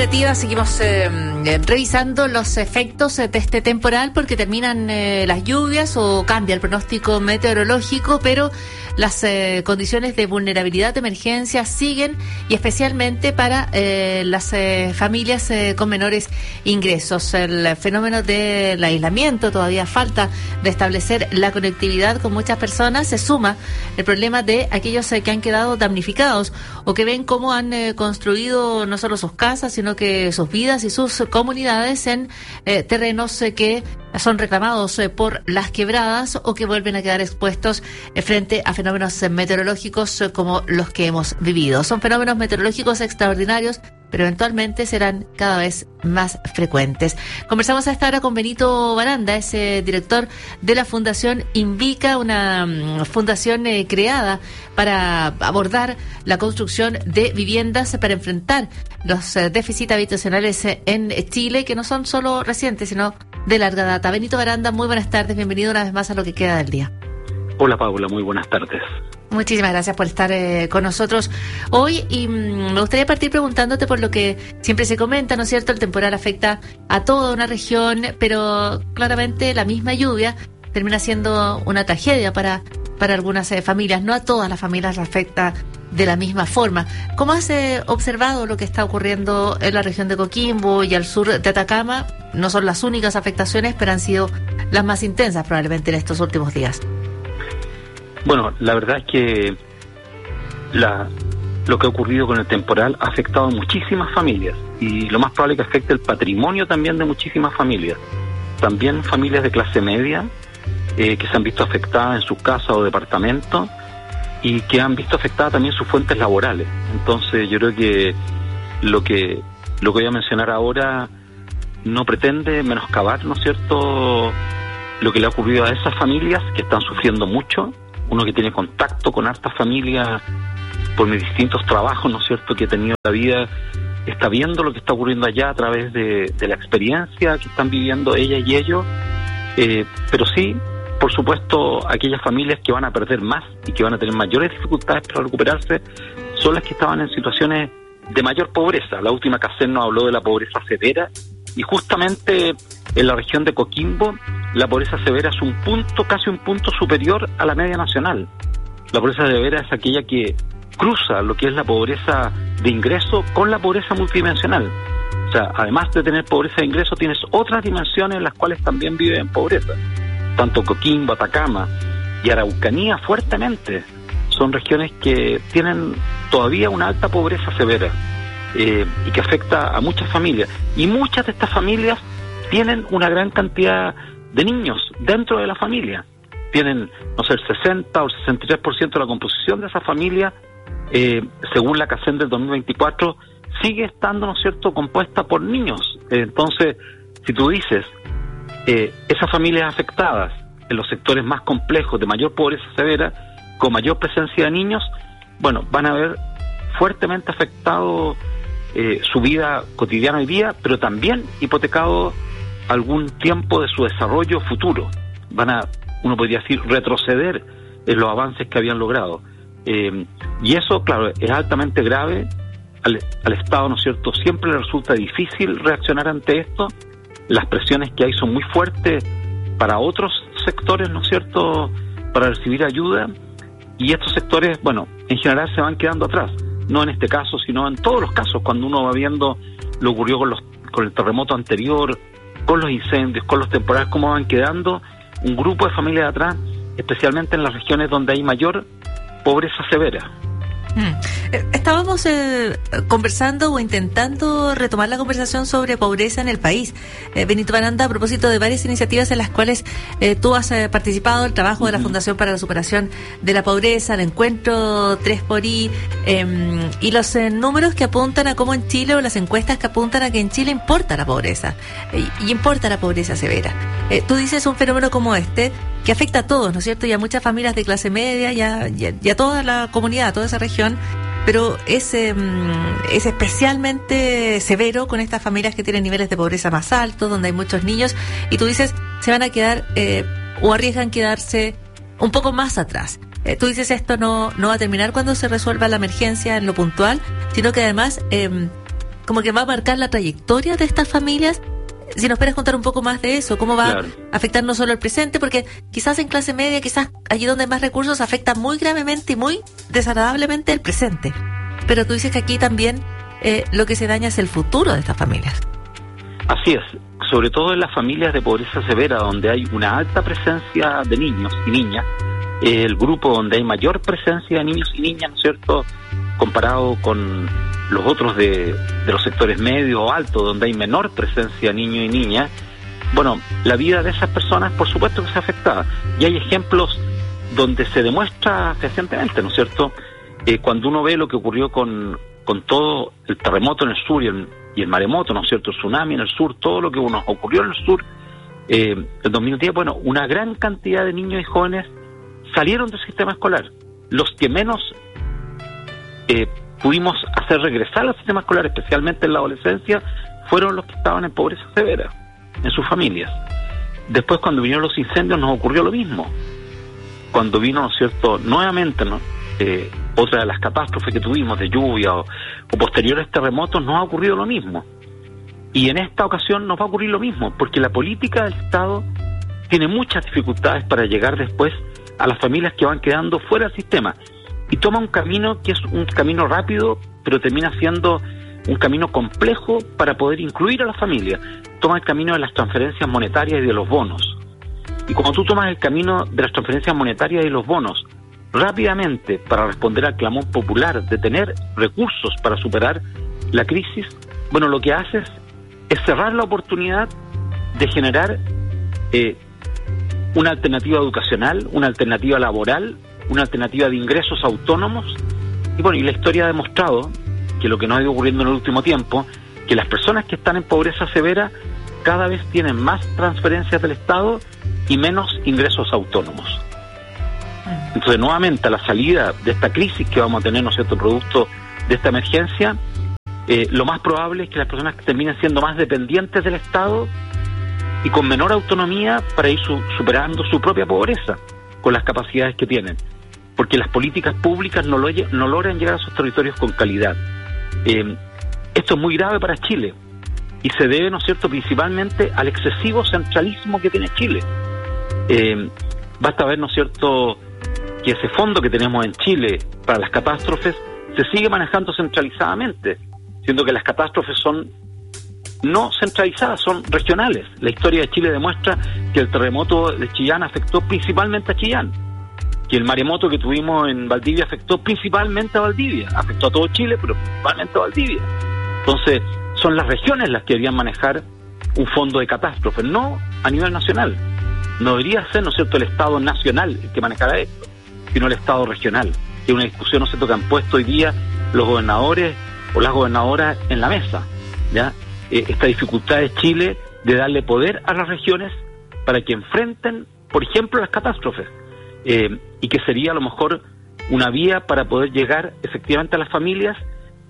iniciativa seguimos revisando los efectos de este temporal porque terminan las lluvias o cambia el pronóstico meteorológico, pero las condiciones de vulnerabilidad de emergencia siguen, y especialmente para las familias con menores ingresos. El fenómeno del aislamiento, todavía falta de establecer la conectividad con muchas personas, se suma el problema de aquellos que han quedado damnificados o que ven cómo han construido no solo sus casas, sino que sus vidas y sus comunidades en terrenos que son reclamados por las quebradas o que vuelven a quedar expuestos frente a fenómenos meteorológicos como los que hemos vivido. Son fenómenos meteorológicos extraordinarios, pero eventualmente serán cada vez más frecuentes. Conversamos a esta hora con Benito Baranda, es director de la Fundación Invica, una fundación creada para abordar la construcción de viviendas para enfrentar los déficits habitacionales en Chile, que no son solo recientes, sino de larga data. Benito Baranda, muy buenas tardes, bienvenido una vez más a Lo que queda del día. Hola Paula, muy buenas tardes. Muchísimas gracias por estar con nosotros hoy, y me gustaría partir preguntándote por lo que siempre se comenta, ¿no es cierto? El temporal afecta a toda una región, pero claramente la misma lluvia termina siendo una tragedia para algunas familias. No a todas las familias las afecta de la misma forma. ¿Cómo has observado lo que está ocurriendo en la región de Coquimbo y al sur de Atacama? No son las únicas afectaciones, pero han sido las más intensas probablemente en estos últimos días. Bueno, la verdad es que lo que ha ocurrido con el temporal ha afectado a muchísimas familias, y lo más probable es que afecte el patrimonio también de muchísimas familias. También familias de clase media que se han visto afectadas en sus casas o departamentos, y que han visto afectadas también sus fuentes laborales. Entonces yo creo que lo que voy a mencionar ahora no pretende menoscabar, ¿no es cierto?, lo que le ha ocurrido a esas familias que están sufriendo mucho. Uno que tiene contacto con hartas familias por mis distintos trabajos, ¿no es cierto?, que he tenido en la vida, está viendo lo que está ocurriendo allá a través de la experiencia que están viviendo ellas y ellos. Pero sí, por supuesto, aquellas familias que van a perder más y que van a tener mayores dificultades para recuperarse son las que estaban en situaciones de mayor pobreza. La última CACEN nos habló de la pobreza severa, y justamente en la región de Coquimbo la pobreza severa es casi un punto superior a la media nacional. La pobreza severa es aquella que cruza lo que es la pobreza de ingreso con la pobreza multidimensional. O sea, además de tener pobreza de ingreso, tienes otras dimensiones en las cuales también viven en pobreza. Tanto Coquimbo, Atacama y Araucanía fuertemente son regiones que tienen todavía una alta pobreza severa, y que afecta a muchas familias. Y muchas de estas familias tienen una gran cantidad de niños dentro de la familia. Tienen, no sé, el 60 o el 63% de la composición de esa familia, según la CACEN del 2024, sigue estando, ¿no es cierto?, compuesta por niños. Entonces, si tú dices, esas familias afectadas en los sectores más complejos, de mayor pobreza severa, con mayor presencia de niños, bueno, van a ver fuertemente afectado su vida cotidiana hoy día, pero también hipotecado algún tiempo de su desarrollo futuro. Uno podría decir, retroceder en los avances que habían logrado. Y eso, claro, es altamente grave. Al Estado, ¿no es cierto?, siempre le resulta difícil reaccionar ante esto. Las presiones que hay son muy fuertes para otros sectores, ¿no es cierto?, para recibir ayuda. Y estos sectores, bueno, en general se van quedando atrás. No en este caso, sino en todos los casos, cuando uno va viendo lo que ocurrió con el terremoto anterior, con los incendios, con los temporales, cómo van quedando un grupo de familias de atrás, especialmente en las regiones donde hay mayor pobreza severa. Estábamos conversando o intentando retomar la conversación sobre pobreza en el país. Benito Baranda, a propósito de varias iniciativas en las cuales tú has participado, el trabajo de la Fundación para la Superación de la Pobreza, el encuentro 3xI, y los números que apuntan a cómo en Chile, o las encuestas que apuntan a que en Chile importa la pobreza, y importa la pobreza severa. Tú dices un fenómeno como este, que afecta a todos, ¿no es cierto?, y a muchas familias de clase media y a toda la comunidad, a toda esa región, pero es especialmente severo con estas familias que tienen niveles de pobreza más altos, donde hay muchos niños, y tú dices, se van a quedar o arriesgan quedarse un poco más atrás. Tú dices, esto no va a terminar cuando se resuelva la emergencia en lo puntual, sino que además como que va a marcar la trayectoria de estas familias. Si nos puedes contar un poco más de eso, cómo va a afectar no solo el presente, porque quizás en clase media, quizás allí donde hay más recursos, afecta muy gravemente y muy desagradablemente el presente. Pero tú dices que aquí también lo que se daña es el futuro de estas familias. Así es, sobre todo en las familias de pobreza severa, donde hay una alta presencia de niños y niñas, el grupo donde hay mayor presencia de niños y niñas, ¿no es cierto?, comparado con los otros de los sectores medios o altos, donde hay menor presencia de niños y niñas. Bueno, la vida de esas personas, por supuesto que se afectada. Y hay ejemplos donde se demuestra fehacientemente, ¿no es cierto?, cuando uno ve lo que ocurrió con todo el terremoto en el sur y el maremoto, ¿no es cierto?, el tsunami en el sur, todo lo que nos ocurrió en el sur, el 2010, bueno, una gran cantidad de niños y jóvenes salieron del sistema escolar. Los que menos pudimos hacer regresar al sistema escolar, especialmente en la adolescencia, fueron los que estaban en pobreza severa, en sus familias. Después, cuando vinieron los incendios, nos ocurrió lo mismo. Cuando vino, ¿no es cierto?, nuevamente, ¿no?, otra de las catástrofes que tuvimos de lluvia o posteriores terremotos, nos ha ocurrido lo mismo. Y en esta ocasión nos va a ocurrir lo mismo, porque la política del Estado tiene muchas dificultades para llegar después a las familias que van quedando fuera del sistema. Y toma un camino que es un camino rápido, pero termina siendo un camino complejo para poder incluir a la familia. Toma el camino de las transferencias monetarias y de los bonos. Y cuando tú tomas el camino de las transferencias monetarias y los bonos, rápidamente, para responder al clamor popular de tener recursos para superar la crisis, bueno, lo que haces es cerrar la oportunidad de generar una alternativa educacional, una alternativa laboral, una alternativa de ingresos autónomos. Y bueno, y la historia ha demostrado que lo que nos ha ido ocurriendo en el último tiempo, que las personas que están en pobreza severa cada vez tienen más transferencias del Estado y menos ingresos autónomos. Entonces, nuevamente, a la salida de esta crisis que vamos a tener, ¿no es cierto?, producto de esta emergencia, lo más probable es que las personas terminen siendo más dependientes del Estado y con menor autonomía para ir superando su propia pobreza con las capacidades que tienen, porque las políticas públicas no logran llegar a sus territorios con calidad. Esto es muy grave para Chile y se debe, ¿no es cierto?, principalmente al excesivo centralismo que tiene Chile. Basta ver, ¿no es cierto?, que ese fondo que tenemos en Chile para las catástrofes se sigue manejando centralizadamente, siendo que las catástrofes son no centralizadas, son regionales. La historia de Chile demuestra que el terremoto de Chillán afectó principalmente a Chillán, que el maremoto que tuvimos en Valdivia afectó principalmente a Valdivia, afectó a todo Chile, pero principalmente a Valdivia. Entonces, son las regiones las que deberían manejar un fondo de catástrofes, no a nivel nacional. No debería ser, ¿no es cierto?, el Estado nacional el que manejara esto, sino el Estado regional, que es una discusión, ¿no es cierto?, que han puesto hoy día los gobernadores o las gobernadoras en la mesa, ¿ya? Esta dificultad de Chile de darle poder a las regiones para que enfrenten, por ejemplo, las catástrofes, y que sería a lo mejor una vía para poder llegar efectivamente a las familias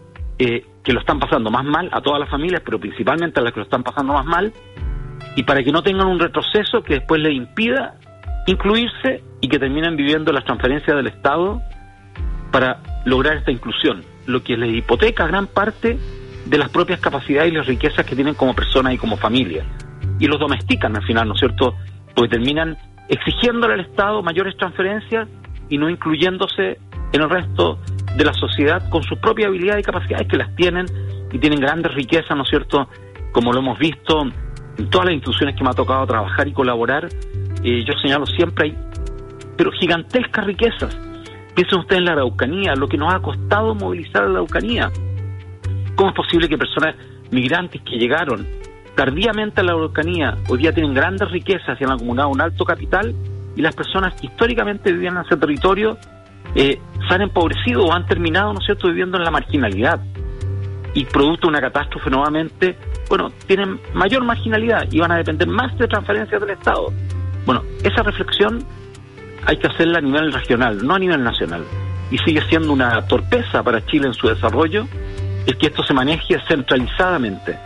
que lo están pasando más mal, a todas las familias, pero principalmente a las que lo están pasando más mal, y para que no tengan un retroceso que después les impida incluirse y que terminen viviendo las transferencias del Estado para lograr esta inclusión, lo que les hipoteca gran parte de las propias capacidades y las riquezas que tienen como personas y como familia. Y los domestican al final, ¿no es cierto?, porque terminan exigiéndole al Estado mayores transferencias y no incluyéndose en el resto de la sociedad con sus propias habilidades y capacidades, que las tienen y tienen grandes riquezas, ¿no es cierto?, como lo hemos visto en todas las instituciones que me ha tocado trabajar y colaborar. Yo señalo siempre, hay pero gigantescas riquezas. Piensen ustedes en la Araucanía, lo que nos ha costado movilizar a la Araucanía. ¿Cómo es posible que personas migrantes que llegaron tardíamente a la Araucanía hoy día tienen grandes riquezas y han acumulado un alto capital, y las personas que históricamente vivían en ese territorio se han empobrecido o han terminado, ¿no es cierto?, viviendo en la marginalidad? Y producto de una catástrofe nuevamente, bueno, tienen mayor marginalidad y van a depender más de transferencias del Estado. Bueno, esa reflexión hay que hacerla a nivel regional, no a nivel nacional. Y sigue siendo una torpeza para Chile en su desarrollo el que esto se maneje centralizadamente.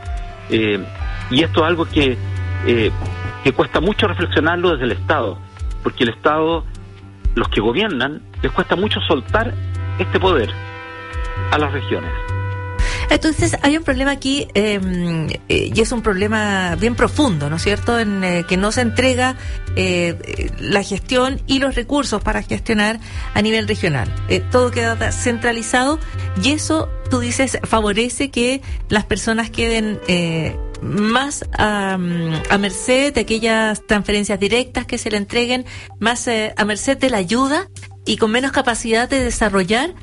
Y esto es algo que cuesta mucho reflexionarlo desde el Estado, porque el Estado, los que gobiernan, les cuesta mucho soltar este poder a las regiones. Entonces hay un problema aquí, y es un problema bien profundo, ¿no es cierto?, en que no se entrega la gestión y los recursos para gestionar a nivel regional. Todo queda centralizado y eso, tú dices, favorece que las personas queden más a merced de aquellas transferencias directas que se le entreguen, más a merced de la ayuda y con menos capacidad de desarrollar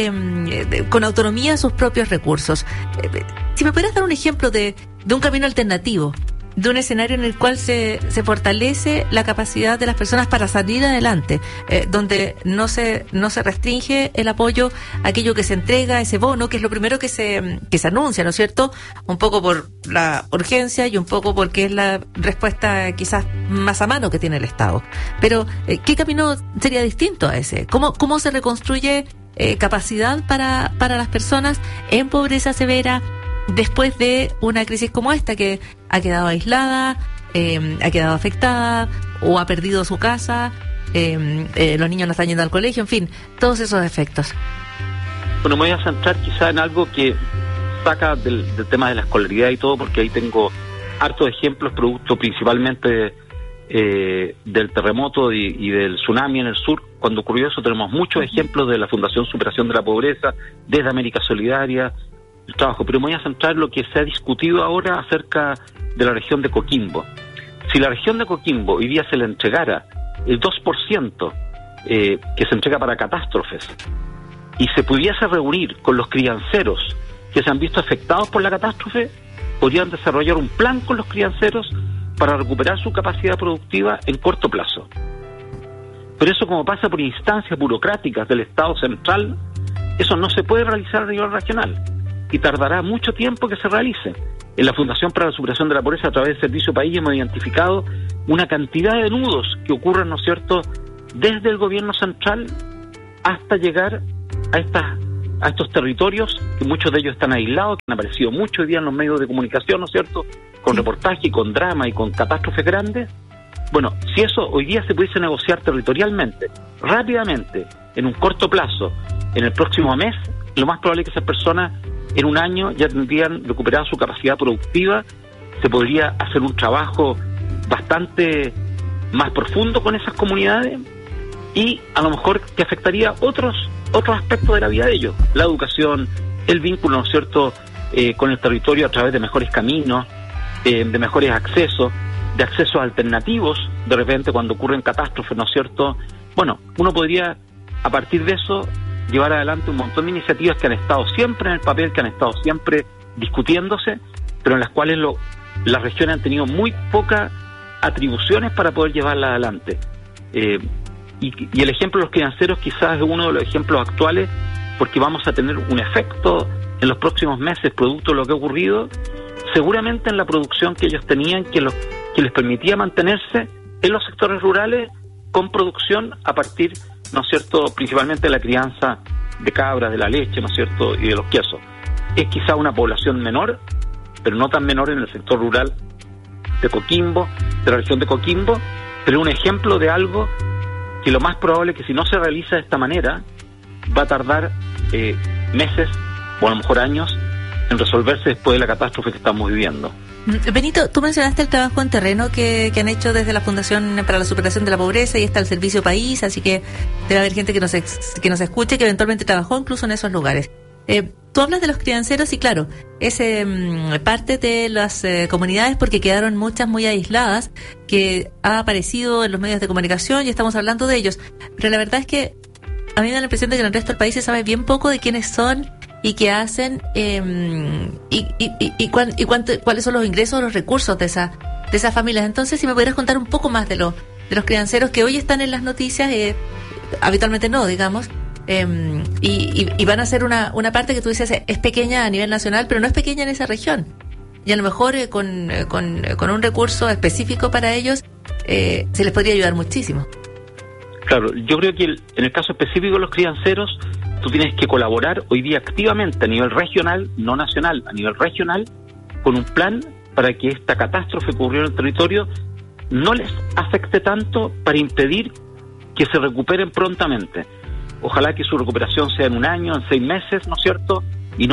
con autonomía sus propios recursos. Si me pudieras dar un ejemplo de un camino alternativo, de un escenario en el cual se fortalece la capacidad de las personas para salir adelante, donde no se restringe el apoyo a aquello que se entrega, ese bono, que es lo primero que se anuncia, ¿no es cierto? Un poco por la urgencia y un poco porque es la respuesta quizás más a mano que tiene el Estado. Pero, ¿qué camino sería distinto a ese? ¿Cómo se reconstruye capacidad para las personas en pobreza severa después de una crisis como esta, que ha quedado aislada, ha quedado afectada o ha perdido su casa, los niños no están yendo al colegio, en fin, todos esos efectos? Bueno, me voy a centrar quizá en algo que saca del tema de la escolaridad y todo, porque ahí tengo hartos ejemplos, producto principalmente del terremoto y del tsunami en el sur. Cuando ocurrió eso tenemos muchos ejemplos de la Fundación Superación de la Pobreza, desde América Solidaria, el trabajo, pero me voy a centrar en lo que se ha discutido ahora acerca de la región de Coquimbo. Si la región de Coquimbo hoy día se le entregara el 2% que se entrega para catástrofes y se pudiese reunir con los crianceros que se han visto afectados por la catástrofe, podrían desarrollar un plan con los crianceros para recuperar su capacidad productiva en corto plazo. Pero eso, como pasa por instancias burocráticas del Estado central, eso no se puede realizar a nivel regional y tardará mucho tiempo que se realice. En la Fundación para la Superación de la Pobreza, a través del Servicio País, hemos identificado una cantidad de nudos que ocurren, ¿no es cierto?, desde el gobierno central hasta llegar a estos territorios, que muchos de ellos están aislados, que han aparecido mucho hoy día en los medios de comunicación, ¿no es cierto?, con reportaje y con drama y con catástrofes grandes. Bueno, si eso hoy día se pudiese negociar territorialmente, rápidamente, en un corto plazo, en el próximo mes, lo más probable es que esas personas en un año ya tendrían recuperado su capacidad productiva, se podría hacer un trabajo bastante más profundo con esas comunidades y a lo mejor que afectaría otros aspectos de la vida de ellos, la educación, el vínculo, ¿no es cierto?, con el territorio a través de mejores caminos, de mejores accesos, de accesos alternativos, de repente cuando ocurren catástrofes, ¿no es cierto? Bueno, uno podría, a partir de eso, llevar adelante un montón de iniciativas que han estado siempre en el papel, que han estado siempre discutiéndose, pero en las cuales las regiones han tenido muy pocas atribuciones para poder llevarlas adelante. Y el ejemplo de los crianceros quizás es uno de los ejemplos actuales, porque vamos a tener un efecto en los próximos meses, producto de lo que ha ocurrido, seguramente en la producción que ellos tenían, que les permitía mantenerse en los sectores rurales con producción a partir, ¿no es cierto?, principalmente de la crianza de cabras, de la leche, ¿no es cierto?, y de los quesos. Es quizá una población menor, pero no tan menor en el sector rural de Coquimbo, de la región de Coquimbo, pero un ejemplo de algo que lo más probable es que si no se realiza de esta manera, va a tardar meses o a lo mejor años en resolverse después de la catástrofe que estamos viviendo. Benito, tú mencionaste el trabajo en terreno que han hecho desde la Fundación para la Superación de la Pobreza y está el Servicio País, así que debe haber gente que nos escuche que eventualmente trabajó incluso en esos lugares. Tú hablas de los crianceros y claro, es parte de las comunidades porque quedaron muchas muy aisladas, que ha aparecido en los medios de comunicación y estamos hablando de ellos. Pero la verdad es que a mí me da la impresión de que en el resto del país se sabe bien poco de quiénes son y qué hacen cuáles son los ingresos o los recursos de esas familias. Entonces, si me pudieras contar un poco más de los crianceros que hoy están en las noticias, habitualmente no, digamos, y van a ser una parte que tú dices es pequeña a nivel nacional, pero no es pequeña en esa región. Y a lo mejor con un recurso específico para ellos se les podría ayudar muchísimo. Claro, yo creo que en el caso específico de los crianceros, tú tienes que colaborar hoy día activamente a nivel regional, no nacional, a nivel regional, con un plan para que esta catástrofe que ocurrió en el territorio no les afecte tanto, para impedir que se recuperen prontamente. Ojalá que su recuperación sea en un año, en 6 meses, ¿no es cierto?, y no en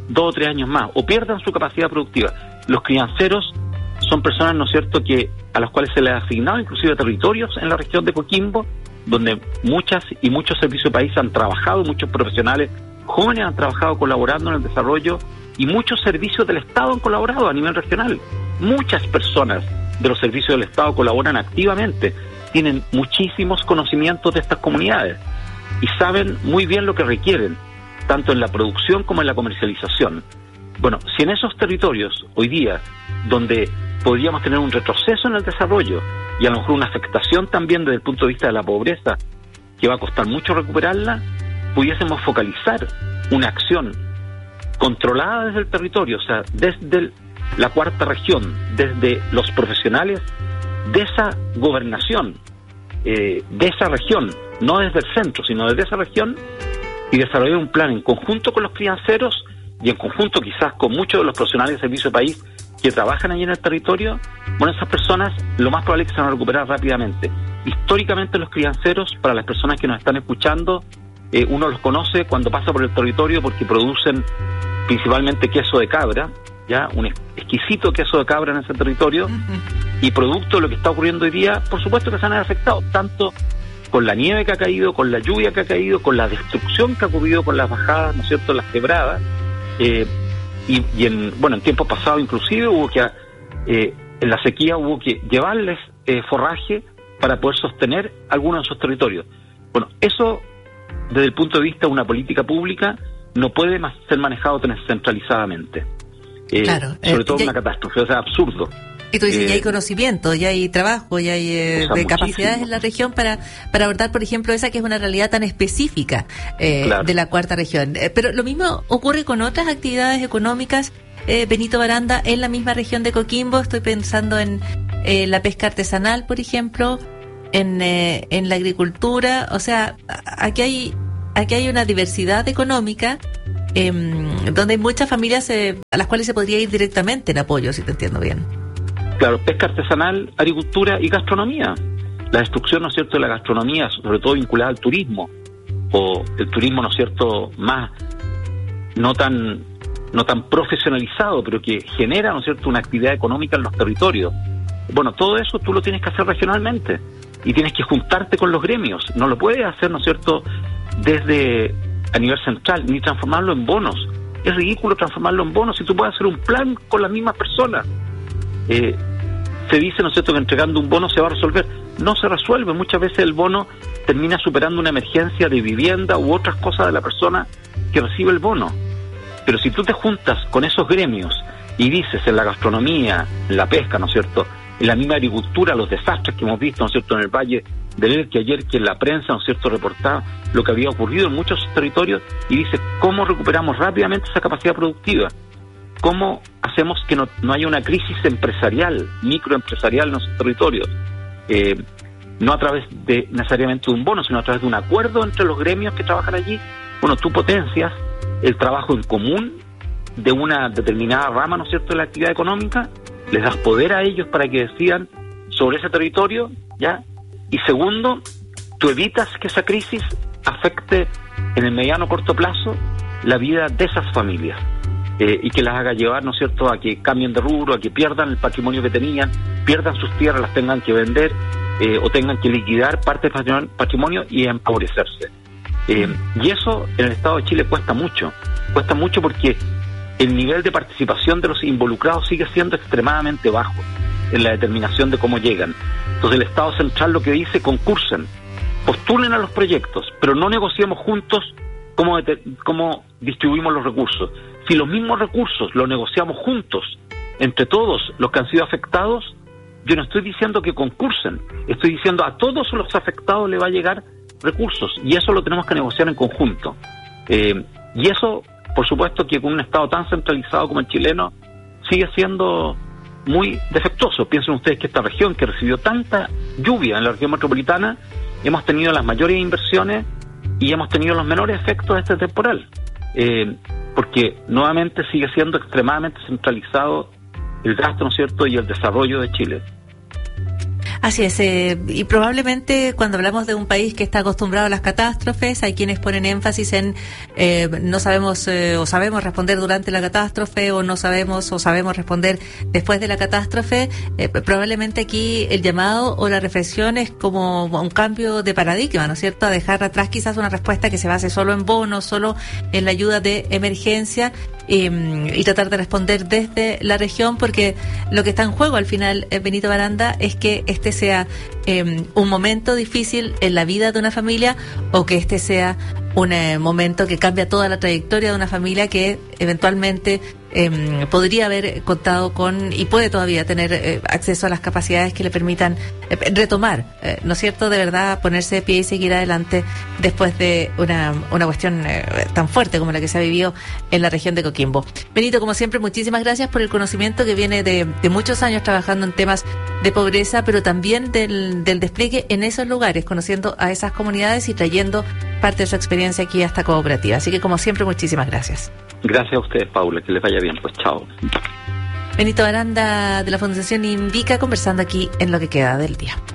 2 o 3 años más, o pierdan su capacidad productiva. Los crianceros son personas, ¿no es cierto?, a las cuales se les ha asignado inclusive territorios en la región de Coquimbo, donde muchas y muchos servicios de país han trabajado, muchos profesionales jóvenes han trabajado colaborando en el desarrollo, y muchos servicios del Estado han colaborado a nivel regional. Muchas personas de los servicios del Estado colaboran activamente, tienen muchísimos conocimientos de estas comunidades y saben muy bien lo que requieren, tanto en la producción como en la comercialización. Bueno, si en esos territorios hoy día, donde podríamos tener un retroceso en el desarrollo y a lo mejor una afectación también desde el punto de vista de la pobreza, que va a costar mucho recuperarla, pudiésemos focalizar una acción controlada desde el territorio, o sea, desde la cuarta región, desde los profesionales de esa gobernación, de esa región, no desde el centro, sino desde esa región, y desarrollar un plan en conjunto con los crianceros y en conjunto quizás con muchos de los profesionales de servicio de país que trabajan allí en el territorio. Bueno, esas personas lo más probable es que se van a recuperar rápidamente. Históricamente los crianceros, para las personas que nos están escuchando, uno los conoce cuando pasa por el territorio porque producen principalmente queso de cabra, ya un exquisito queso de cabra en ese territorio, y producto de lo que está ocurriendo hoy día, por supuesto que se han afectado tanto con la nieve que ha caído, con la lluvia que ha caído, con la destrucción que ha ocurrido con las bajadas, ¿no es cierto?, las quebradas, y en tiempos pasados inclusive hubo que en la sequía hubo que llevarles forraje para poder sostener algunos de esos territorios. Bueno, eso desde el punto de vista de una política pública no puede más ser manejado tan centralizadamente. Claro, sobre todo una catástrofe, o sea, absurdo. Y tú dices, ya hay conocimiento, ya hay trabajo, ya hay capacidades en la región para abordar, por ejemplo, esa que es una realidad tan específica de la cuarta región. Pero lo mismo ocurre con otras actividades económicas, Benito Baranda, en la misma región de Coquimbo. Estoy pensando en la pesca artesanal, por ejemplo, en la agricultura. O sea, aquí hay una diversidad económica donde hay muchas familias a las cuales se podría ir directamente en apoyo, si te entiendo bien. Claro, pesca artesanal, agricultura y gastronomía. La destrucción, ¿no es cierto?, de la gastronomía, sobre todo vinculada al turismo, o el turismo, ¿no es cierto?, más no tan profesionalizado, pero que genera, ¿no es cierto?, una actividad económica en los territorios. Bueno, todo eso tú lo tienes que hacer regionalmente y tienes que juntarte con los gremios. No lo puedes hacer, ¿no es cierto?, desde a nivel central, ni transformarlo en bonos. Es ridículo transformarlo en bonos si tú puedes hacer un plan con las mismas personas. Se dice, ¿no es cierto?, que entregando un bono se va a resolver. No se resuelve. Muchas veces el bono termina superando una emergencia de vivienda u otras cosas de la persona que recibe el bono. Pero si tú te juntas con esos gremios y dices en la gastronomía, en la pesca, ¿no es cierto?, en la misma agricultura, los desastres que hemos visto, ¿no es cierto?, en el Valle del Elqui ayer, que en la prensa, ¿no es cierto?, reportaba lo que había ocurrido en muchos territorios, y dice cómo recuperamos rápidamente esa capacidad productiva. ¿Cómo hacemos que no haya una crisis empresarial, microempresarial en nuestros territorios? No a través de necesariamente de un bono, sino a través de un acuerdo entre los gremios que trabajan allí. Bueno, tú potencias el trabajo en común de una determinada rama, ¿no es cierto?, de la actividad económica, les das poder a ellos para que decidan sobre ese territorio, ¿ya? Y segundo, tú evitas que esa crisis afecte en el mediano o corto plazo la vida de esas familias. Y que las haga llevar, ¿no es cierto?, a que cambien de rubro, a que pierdan el patrimonio que tenían, pierdan sus tierras, las tengan que vender o tengan que liquidar parte del patrimonio y empobrecerse. Y eso en el Estado de Chile cuesta mucho porque el nivel de participación de los involucrados sigue siendo extremadamente bajo en la determinación de cómo llegan. Entonces el Estado central lo que dice: concursen, postulen a los proyectos, pero no negociemos juntos cómo distribuimos los recursos. Si los mismos recursos los negociamos juntos, entre todos los que han sido afectados, yo no estoy diciendo que concursen, estoy diciendo a todos los afectados le va a llegar recursos, y eso lo tenemos que negociar en conjunto. Y eso, por supuesto, que con un Estado tan centralizado como el chileno, sigue siendo muy defectuoso. Piensen ustedes que esta región, que recibió tanta lluvia en la región metropolitana, hemos tenido las mayores inversiones y hemos tenido los menores efectos de este temporal. Porque nuevamente sigue siendo extremadamente centralizado el gasto, ¿no es cierto?, y el desarrollo de Chile. Así es, y probablemente cuando hablamos de un país que está acostumbrado a las catástrofes, hay quienes ponen énfasis en no sabemos o sabemos responder durante la catástrofe o no sabemos o sabemos responder después de la catástrofe. Probablemente aquí el llamado o la reflexión es como un cambio de paradigma, ¿no es cierto? A dejar atrás quizás una respuesta que se base solo en bonos, solo en la ayuda de emergencia y tratar de responder desde la región, porque lo que está en juego al final, Benito Baranda, es que este sea un momento difícil en la vida de una familia o que este sea un momento que cambia toda la trayectoria de una familia que eventualmente podría haber contado con y puede todavía tener acceso a las capacidades que le permitan retomar, ¿no es cierto?, de verdad ponerse de pie y seguir adelante después de una cuestión tan fuerte como la que se ha vivido en la región de Coquimbo. Benito, como siempre, muchísimas gracias por el conocimiento que viene de muchos años trabajando en temas de pobreza, pero también del despliegue en esos lugares, conociendo a esas comunidades y trayendo parte de su experiencia aquí a esta cooperativa. Así que, como siempre, muchísimas gracias. Gracias a ustedes, Paula, que les vaya bien, pues chao. Benito Baranda de la Fundación Invica conversando aquí en Lo que queda del día.